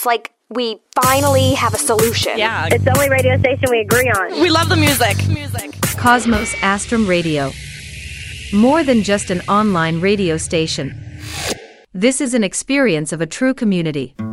It's like we finally have a solution. Yeah. It's the only radio station we agree on. We love the music. Cosmos Astrum Radio. More than just an online radio station. This is an experience of a true community.